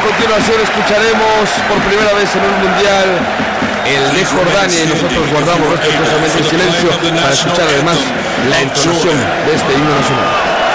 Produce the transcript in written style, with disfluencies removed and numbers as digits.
continuación escucharemos por primera vez en un mundial el de Jordania y nosotros guardamos respetuosamente el silencio para escuchar además la entonación de este himno nacional.